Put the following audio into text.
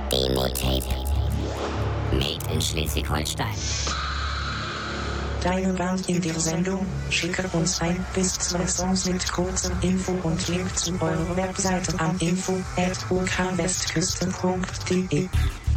Demo-Tape. Made in Schleswig-Holstein. Deine Band in der Sendung? Schicke uns ein bis 2 Songs mit kurzem Info und Link zu eurer Webseite an info@okawestküste.de.